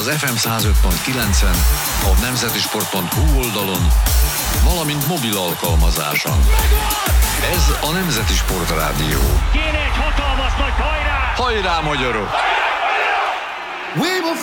az FM 105.9-en, a nemzetisport.hu oldalon, valamint mobil alkalmazáson. Ez a Nemzeti Sport Rádió. Kéne egy hatalmas nagy hajrá! Hajrá, magyarok! We will